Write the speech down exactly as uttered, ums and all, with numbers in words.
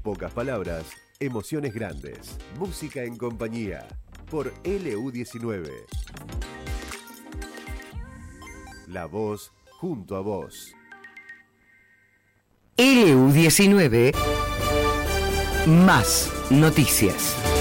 Pocas palabras, emociones grandes. Música en compañía. Por L U diecinueve. La voz junto a vos. L U diecinueve. Más noticias.